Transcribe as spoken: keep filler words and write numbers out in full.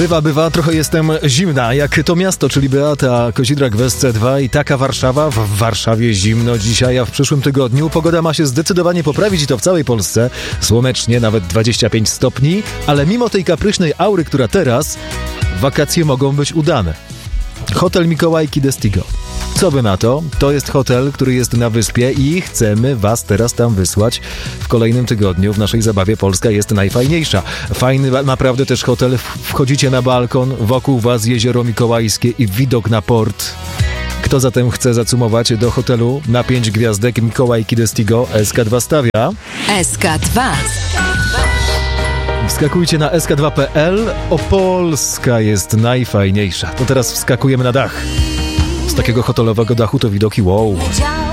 Bywa, bywa, trochę jestem zimna, jak to miasto, czyli Beata Kozidrak w S C dwa i taka Warszawa. W Warszawie zimno dzisiaj, a w przyszłym tygodniu pogoda ma się zdecydowanie poprawić i to w całej Polsce. Słonecznie, nawet dwadzieścia pięć stopni, ale mimo tej kapryśnej aury, która teraz, wakacje mogą być udane. Hotel Mikołajki d'Estigo. Co by na to? To jest hotel, który jest na wyspie i chcemy was teraz tam wysłać w kolejnym tygodniu. W naszej zabawie Polska jest najfajniejsza. Fajny naprawdę też hotel. Wchodzicie na balkon, wokół was jezioro mikołajskie i widok na port. Kto zatem chce zacumować do hotelu na pięć gwiazdek Mikołajki d'Estigo, S K dwa stawia. S K dwa. Wskakujcie na S K dwa kropka P L. Opolska jest najfajniejsza. To teraz wskakujemy na dach. Z takiego hotelowego dachu to widoki wow.